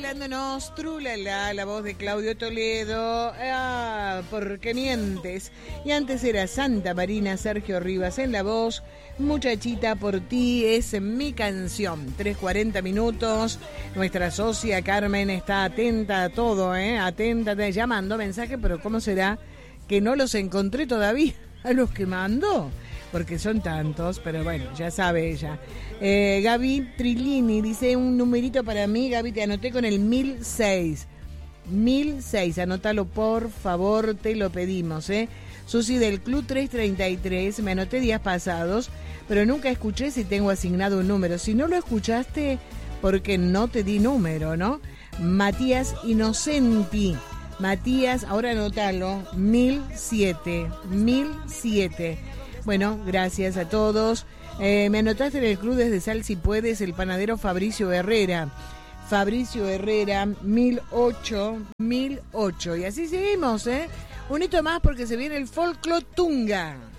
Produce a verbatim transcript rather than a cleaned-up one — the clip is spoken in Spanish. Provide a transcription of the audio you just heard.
bailándonos Trulala, la voz de Claudio Toledo, ah, por qué mientes. Y antes era Santa Marina, Sergio Rivas en la voz. Muchachita por ti es mi canción. tres cuarenta minutos. Nuestra socia Carmen está atenta a todo, ¿eh? Atenta, ya mandó mensaje, pero ¿cómo será que no los encontré todavía a los que mandó? Porque son tantos, pero bueno, ya sabe ella. Eh, Gaby Trilini dice un numerito para mí. Gaby, te anoté con el mil seis. mil seis, anótalo por favor, te lo pedimos, ¿eh? Susi del Club trescientos treinta y tres, me anoté días pasados, pero nunca escuché si tengo asignado un número. Si no lo escuchaste, porque no te di número, ¿no? Matías Inocenti. Matías, ahora anótalo, mil siete. mil siete. Bueno, gracias a todos. Eh, me anotaste en el club desde Sal si puedes, el panadero Fabricio Herrera. Fabricio Herrera, mil ocho, mil ocho. Y así seguimos, ¿eh? Un hito más porque se viene el Folclo Tunga.